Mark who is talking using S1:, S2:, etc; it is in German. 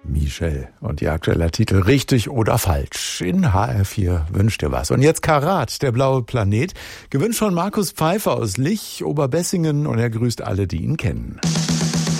S1: Michel. Und ihr aktueller Titel Richtig oder Falsch in HR4 wünscht dir was. Und jetzt Karat, der blaue Planet, gewünscht von Markus Pfeiffer aus Lich, Oberbessingen, und er grüßt alle, die ihn kennen.